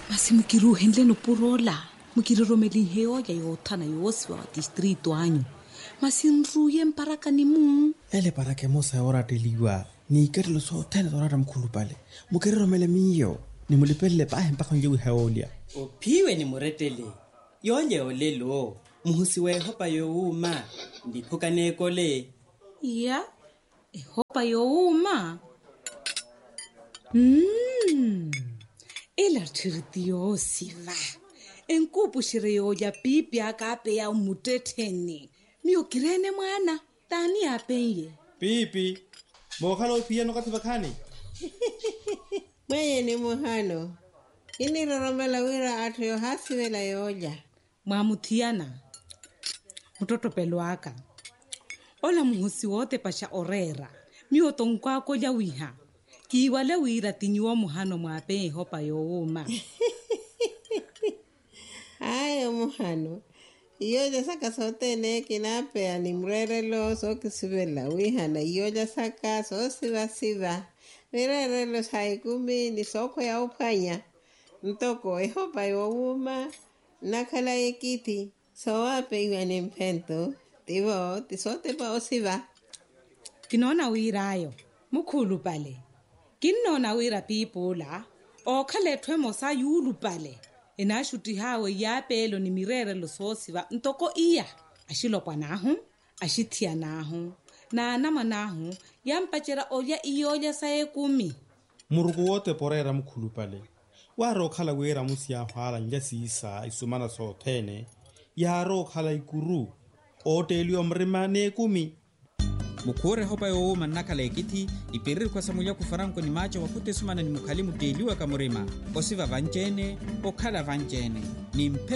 Masi mukiruhendle no purola. Mukiromeli heo ya yotana yoswa wa distrito anyo. Masi nruye mparaka ni mu. Ele para que mosa ora teliwa. Ni kerlo so tena ora mkhulu pale. Mukiromele miyo. Ni mulipele pa mpaka njewe haolia. Upiwe ni muretele. Yonye olelo. Muhusiwe hopa youma. Ndipuka nekole. Ya. Hopa youma. Ela tirtio siva. Enkupu shireyo ya pipi akape ya umuteteni. Miyo kirene mwana. Tani apenye. Pipi. Mohano pia no kati bakani. Mwenye ni muhano. Ini roromela wira atrio hasiwela yoja. Mwamutiana. Mtoto peluaka. Ola muhusi wote pasha orera. Miyo tonkwako ya wiha. Kiwale wira tinyuwa muhano mwape hopa youma. Ayo muhano. Iyoja saka sote ne kinape animrerelo so kisibela wihana. Iyoja saka so siva. Mirerelo saikumi ni soko ya upanya. Ntoko hopa youma. Nakala ekiti. So wape iwa ni mpento. Tivo tisote pa osiva. Kinona wira ayo. Mukulu pale. Kinona wira pipola. O kale twemo sa yulu pale. Enashuti hawe ya pelo ni mirere lo sosiva. Ntoko iya. Ashilo kwa nahu. Ashitia nahu. Na anama nahu. Yampachera oya iyoja sae kumi. Murugu wote porera mkhulu pale. Waro khala wera musia hwala njasi isa isumana so tene. Yaro khala ikuru. Otelio mrimane kumi. Mukore hopa yo manakala ekiti ipiriri kwa samulia kufaranko ni macho wakute sumana ni mukalimu deliwa kamurima osiva vanjene okhala vanjene ni